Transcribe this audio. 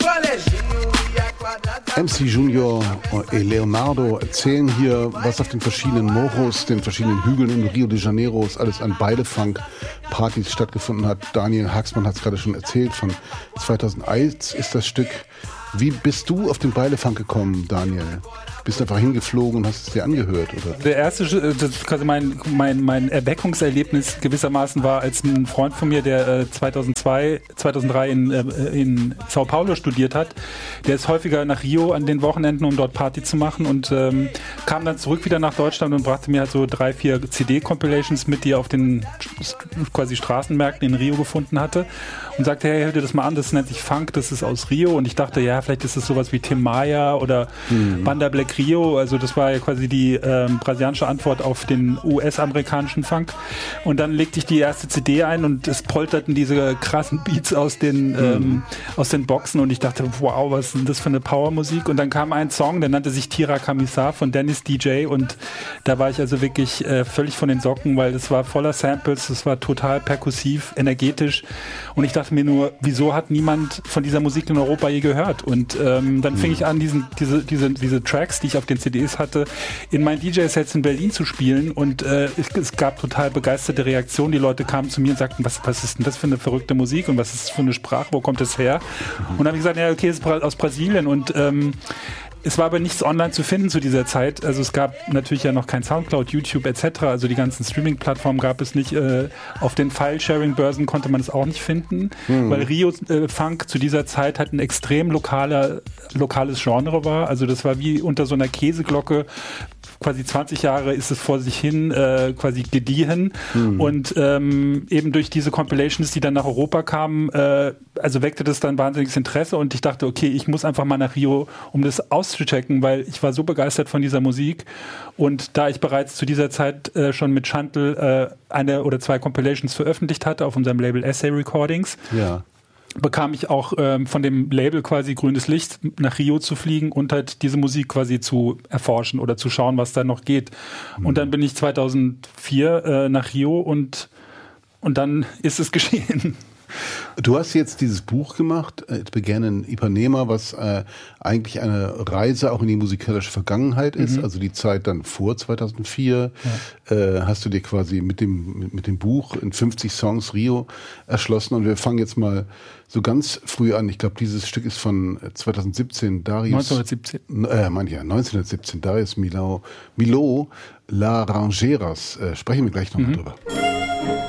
MC Junior und Leonardo erzählen hier, was auf den verschiedenen Morros, den verschiedenen Hügeln in Rio de Janeiro alles an Beilefunk-Partys stattgefunden hat. Daniel Haaksmann hat es gerade schon erzählt, von 2001 ist das Stück. Wie bist du auf den Beilefunk gekommen, Daniel? Bist du einfach hingeflogen und hast es dir angehört, oder? Der erste, quasi mein Erweckungserlebnis gewissermaßen war, als ein Freund von mir, der 2003 in Sao Paulo studiert hat, der ist häufiger nach Rio an den Wochenenden, um dort Party zu machen und kam dann zurück wieder nach Deutschland und brachte mir halt so 3-4 CD-Compilations mit, die er auf den quasi Straßenmärkten in Rio gefunden hatte und sagte, hey, hör dir das mal an, das nennt sich Funk, das ist aus Rio und ich dachte, ja, vielleicht ist es sowas wie Tim Maya oder Banda Black Rio, also das war ja quasi die brasilianische Antwort auf den US-amerikanischen Funk und dann legte ich die erste CD ein und es polterten diese krassen Beats aus den Boxen und ich dachte, wow, was ist denn das für eine Powermusik und dann kam ein Song, der nannte sich Tira Camisar von Dennis DJ und da war ich also wirklich völlig von den Socken, weil das war voller Samples, das war total perkussiv, energetisch und ich dachte mir nur, wieso hat niemand von dieser Musik in Europa je gehört und dann fing ich an, diese Tracks, die ich auf den CDs hatte, in meinen DJ-Sets in Berlin zu spielen und es gab total begeisterte Reaktionen. Die Leute kamen zu mir und sagten, was ist denn das für eine verrückte Musik und was ist das für eine Sprache, wo kommt das her? Und dann habe ich gesagt, ja, okay, es ist aus Brasilien und es war aber nichts online zu finden zu dieser Zeit. Also es gab natürlich ja noch kein Soundcloud, YouTube etc. Also die ganzen Streaming-Plattformen gab es nicht. Auf den File-Sharing-Börsen konnte man es auch nicht finden, weil Rio Funk zu dieser Zeit halt ein extrem lokales Genre war. Also das war wie unter so einer Käseglocke. Quasi 20 Jahre ist es vor sich hin quasi gediehen und eben durch diese Compilations, die dann nach Europa kamen, also weckte das dann wahnsinniges Interesse und ich dachte, okay, ich muss einfach mal nach Rio, um das auszuchecken, weil ich war so begeistert von dieser Musik und da ich bereits zu dieser Zeit schon mit Chantal 1 oder 2 Compilations veröffentlicht hatte auf unserem Label Essay Recordings, bekam ich auch von dem Label quasi grünes Licht, nach Rio zu fliegen und halt diese Musik quasi zu erforschen oder zu schauen, was da noch geht. Und dann bin ich 2004 nach Rio und dann ist es geschehen. Du hast jetzt dieses Buch gemacht, It Began in Ipanema, was eigentlich eine Reise auch in die musikalische Vergangenheit ist, also die Zeit dann vor 2004. Hast du dir quasi mit dem Buch in 50 Songs Rio erschlossen und wir fangen jetzt mal so ganz früh an. Ich glaube, dieses Stück ist von 2017, 1917, Darius Milhaud, La Rangeras. Sprechen wir gleich nochmal drüber.